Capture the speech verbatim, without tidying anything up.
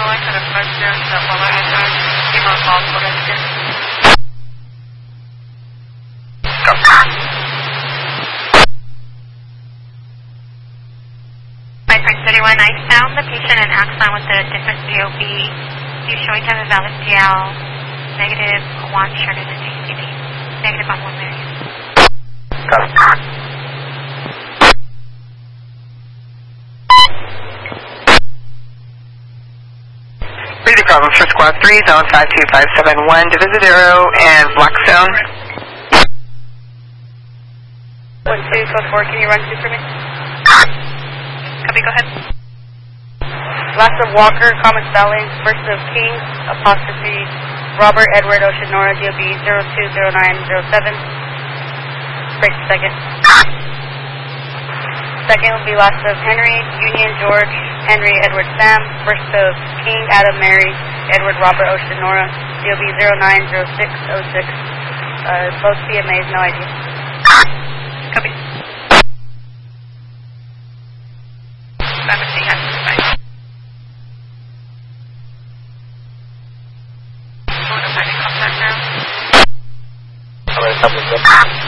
I had a question that while I was there, came on call for it. five three thirty-one, I found the patient in Axon with a different C O B. He's showing to have a valid C L, negative one shared in the J C B, negative on one million. Got it. Read the problems for Squad three, Zone five two five seven one, Divisadero and Black Zone. one two code four, can you run two for me? Copy, go ahead. Last of Walker, common spelling, first of King, apostrophe, Robert Edward Oshinora, D O B zero two zero nine zero seven. Break the second. Second will be last of Henry, Union George, Henry Edward Sam, first of King, Adam Mary, Edward Robert Oshinora, D O B zero nine zero six zero six. Uh, both C M As, no I D. Copy. seven C has to fight. Phone of contact now. I'm going to come with them.